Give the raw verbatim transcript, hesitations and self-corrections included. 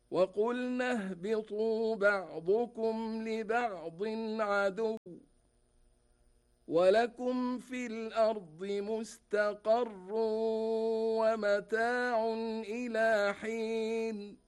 وقلنا اهبطوا بعضكم لبعض عدو ولكم في الأرض مستقر ومتاع إلى حين